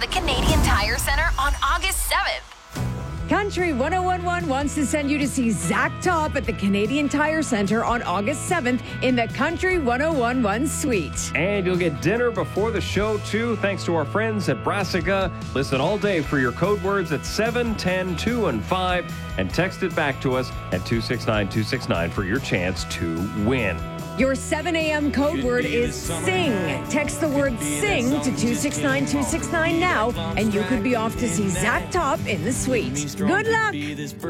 the Canadian Tire Center on August 7th. Country 1011 wants to send you to see Zach Top at the Canadian Tire Center on August 7th in the Country 1011 suite. And you'll get dinner before the show, too, thanks to our friends at Brassica. Listen all day for your code words at 7, 10, 2, and 5, and text it back to us at 269-269 for your chance to win. Your 7 a.m. code word is SING. Text the word SING to 269-269 now, and you could be off to see Zach Top in the suite. Good luck!